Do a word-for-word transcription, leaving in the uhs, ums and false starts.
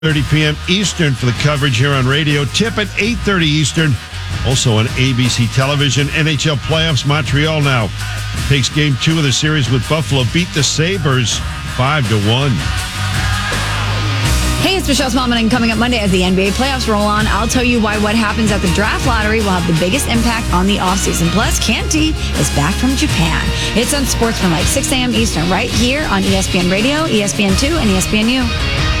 thirty p.m. Eastern for the coverage here on radio. Tip at eight thirty Eastern. Also on A B C television. N H L playoffs. Montreal now takes game two of the series with Buffalo. Beat the Sabres five to one. Hey, it's Michelle Smallman, and coming up Monday as the N B A playoffs roll on, I'll tell you why what happens at the draft lottery will have the biggest impact on the offseason. Plus, Canty is back from Japan. It's on Sportsmanlike, six a.m. Eastern, right here on E S P N Radio, E S P N two, and E S P N U.